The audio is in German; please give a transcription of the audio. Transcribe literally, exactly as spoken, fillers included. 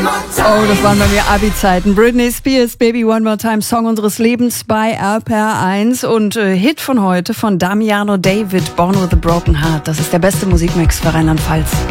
Oh, das waren bei mir Abi-Zeiten. Britney Spears, Baby One More Time, Song unseres Lebens bei R P R eins und äh, Hit von heute von Damiano David, Born with a Broken Heart. Das ist der beste Musikmix für Rheinland-Pfalz.